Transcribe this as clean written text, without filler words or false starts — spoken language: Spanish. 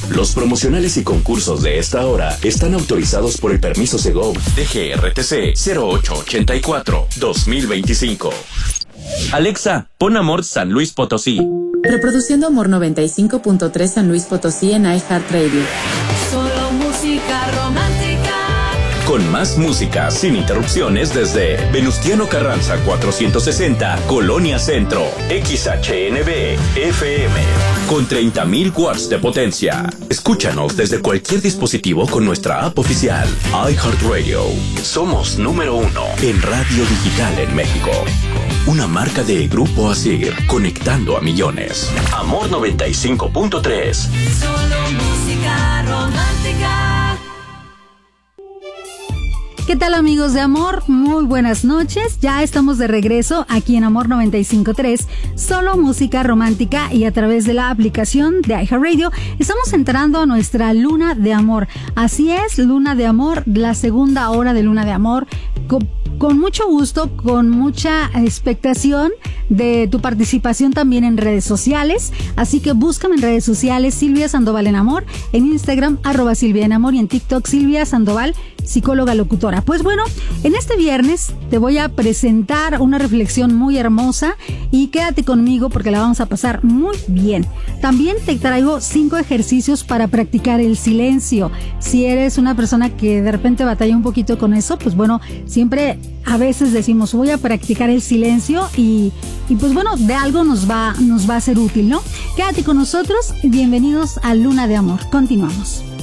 Los promocionales y concursos de esta hora están autorizados por el permiso Segov DGRTC 0884-2025. Alexa, pon Amor San Luis Potosí. Reproduciendo Amor 95.3 San Luis Potosí en iHeartRadio. Solo música romántica. Con más música sin interrupciones desde Venustiano Carranza 460, Colonia Centro, XHNB FM. Con 30,000 watts de potencia. Escúchanos desde cualquier dispositivo con nuestra app oficial, iHeartRadio. Somos número 1 en radio digital en México. Una marca de Grupo Asir, conectando a millones. Amor 95.3. Solo música romántica. ¿Qué tal, amigos de Amor? Muy buenas noches. Ya estamos de regreso aquí en Amor 95.3, solo música romántica, y a través de la aplicación de iHeartRadio estamos entrando a nuestra Luna de Amor. Así es, Luna de Amor, la segunda hora de Luna de Amor. Con mucho gusto, con mucha expectación de tu participación también en redes sociales. Así que búscame en redes sociales, Silvia Sandoval en Amor, en Instagram, @Silvia en Amor, y en TikTok, Silvia Sandoval, psicóloga locutora. Pues bueno, en este viernes te voy a presentar una reflexión muy hermosa y quédate conmigo porque la vamos a pasar muy bien. También te traigo 5 ejercicios para practicar el silencio. Si eres una persona que de repente batalla un poquito con eso, pues bueno, siempre a veces decimos voy a practicar el silencio y pues bueno, de algo nos va a ser útil, ¿no? Quédate con nosotros y bienvenidos a Luna de Amor. Continuamos.